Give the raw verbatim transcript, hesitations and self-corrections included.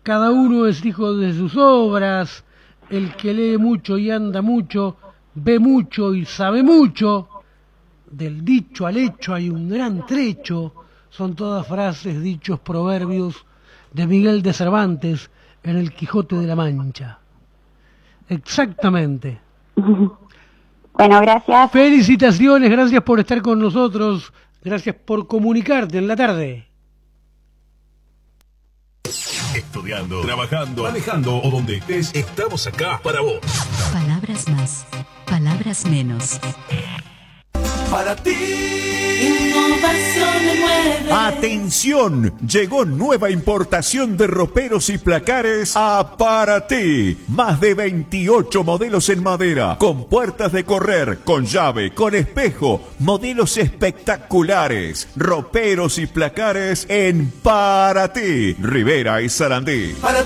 cada uno es hijo de sus obras, el que lee mucho y anda mucho, ve mucho y sabe mucho, del dicho al hecho hay un gran trecho, son todas frases, dichos, proverbios de Miguel de Cervantes en El Quijote de la Mancha. Exactamente. Bueno, gracias. Felicitaciones, gracias por estar con nosotros, gracias por comunicarte en la tarde. Estudiando, trabajando, manejando o donde estés, estamos acá para vos. Palabras más, palabras menos. Para ti. Innovación me mueve. Atención, llegó nueva importación de roperos y placares a Para Ti. Más de veintiocho modelos en madera, con puertas de correr, con llave, con espejo, modelos espectaculares. Roperos y placares en Para Ti, Rivera y Sarandí. Para